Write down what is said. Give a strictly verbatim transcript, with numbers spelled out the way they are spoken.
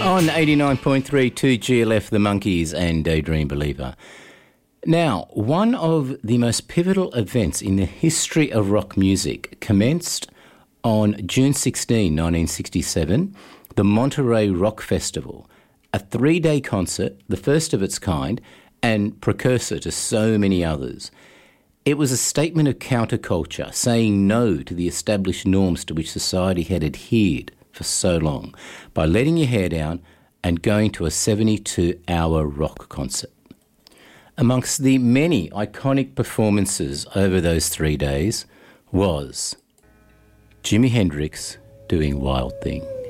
On eighty-nine point three two G L F, The Monkees and Daydream Believer. Now, one of the most pivotal events in the history of rock music commenced on June sixteenth, nineteen sixty-seven, the Monterey Rock Festival, a three-day concert, the first of its kind, and precursor to so many others. It was a statement of counterculture, saying no to the established norms to which society had adhered for so long, by letting your hair down and going to a seventy-two hour rock concert. Amongst the many iconic performances over those three days was Jimi Hendrix doing Wild Thing.